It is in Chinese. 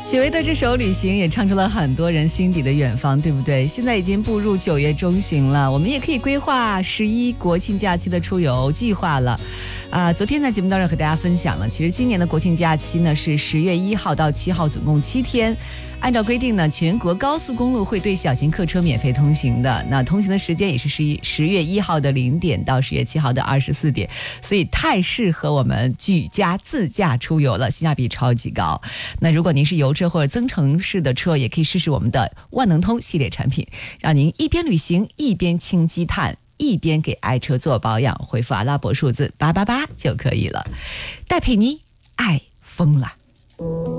许巍的这首《旅行》也唱出了很多人心底的远方，对不对？现在已经步入9月中旬了，我们也可以规划11国庆假期的出游计划了。昨天在节目当中和大家分享了，其实今年的国庆假期呢是10月1号到7号，总共7天。按照规定呢，全国高速公路会对小型客车免费通行的。那通行的时间也是10月1号的0点到10月7号的24点，所以太适合我们举家自驾出游了，性价比超级高。那如果您是油车或者增程式的车，也可以试试我们的万能通系列产品，让您一边旅行一边清积碳，一边给爱车做保养。回复阿拉伯数字888就可以了。戴佩妮，爱疯了。